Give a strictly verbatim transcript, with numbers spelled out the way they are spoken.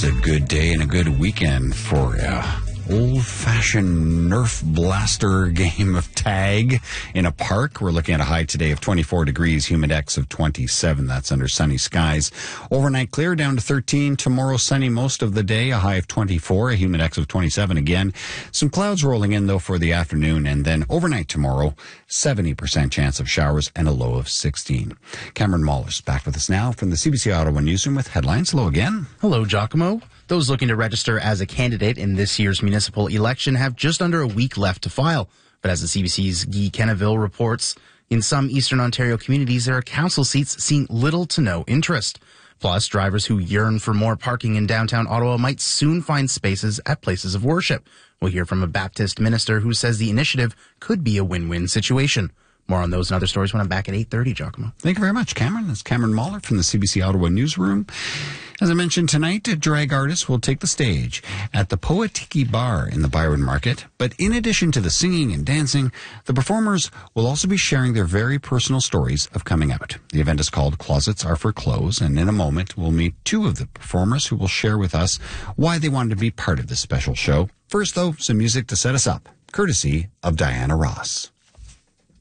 It's a good day and a good weekend for uh, old-fashioned Nerf blaster game of tag in a park. We're looking at a high today of twenty-four degrees, humidex of twenty-seven. That's under sunny skies. Overnight clear down to thirteen. Tomorrow sunny most of the day, a high of twenty-four, a humidex of twenty-seven again. Some clouds rolling in, though, for the afternoon. And then overnight tomorrow, seventy percent chance of showers and a low of sixteen. Cameron Mahler's back with us now from the C B C Ottawa Newsroom with headlines. Hello again. Hello, Giacomo. Those looking to register as a candidate in this year's municipal election have just under a week left to file. But as the C B C's Guy Kenneville reports, in some Eastern Ontario communities, there are council seats seeing little to no interest. Plus, drivers who yearn for more parking in downtown Ottawa might soon find spaces at places of worship. We'll hear from a Baptist minister who says the initiative could be a win-win situation. More on those and other stories when I'm back at eight thirty, Giacomo. Thank you very much, Cameron. That's Cameron Mahler from the C B C Ottawa Newsroom. As I mentioned tonight, drag artists will take the stage at the Poetiki Bar in the Byron Market. But in addition to the singing and dancing, the performers will also be sharing their very personal stories of coming out. The event is called Closets Are for Clothes, and in a moment we'll meet two of the performers who will share with us why they wanted to be part of this special show. First, though, some music to set us up, courtesy of Diana Ross.